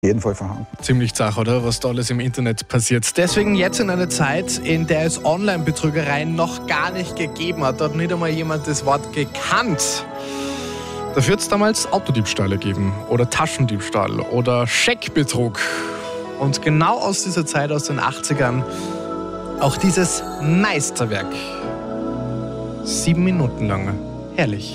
jeden Fall vorhanden. Ziemlich zach, oder? Was da alles im Internet passiert. Deswegen jetzt in einer Zeit, in der es Online-Betrügereien noch gar nicht gegeben hat, hat nicht einmal jemand das Wort gekannt. Dafür hat es damals Autodiebstahle gegeben oder Taschendiebstahl oder Scheckbetrug. Und genau aus dieser Zeit, aus den 80ern, auch dieses Meisterwerk. 7 Minuten lang. Herrlich.